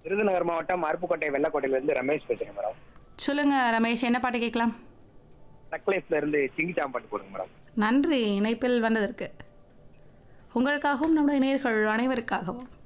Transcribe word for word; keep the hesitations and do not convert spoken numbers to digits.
விருதுநகர் மாவட்டம் அருப்புக்கோட்டை வெள்ளக்கோட்டையில இருந்து ரமேஷ் பேசுறேன் மேடம். சொல்லுங்க ரமேஷ், என்ன பாட்டு கேட்கலாம்? நக்லேஸ்ல இருந்து சிங்கிச்சாம் பாட்டு போடுங்க மேடம். நன்றி இணைப்பில் வந்ததற்கு. உங்களுக்காகவும் நம்முடைய நேயர்கள் அனைவருக்காகவும்.